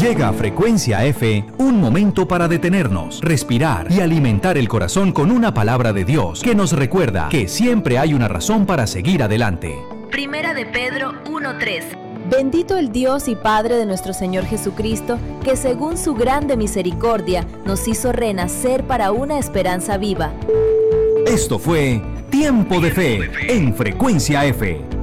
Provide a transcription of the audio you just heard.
Llega a Frecuencia F un momento para detenernos, respirar y alimentar el corazón con una palabra de Dios que nos recuerda que siempre hay una razón para seguir adelante. Primera de Pedro 1:3. Bendito el Dios y Padre de nuestro Señor Jesucristo, que según su grande misericordia nos hizo renacer para una esperanza viva. Esto fue Tiempo de Fe en Frecuencia F